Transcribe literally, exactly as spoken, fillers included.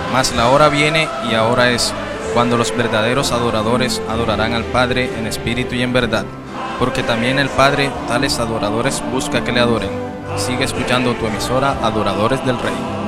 Mas la hora viene y ahora es, cuando los verdaderos adoradores adorarán al Padre en espíritu y en verdad, porque también el Padre tales adoradores busca que le adoren. Sigue escuchando tu emisora Adoradores del Rey.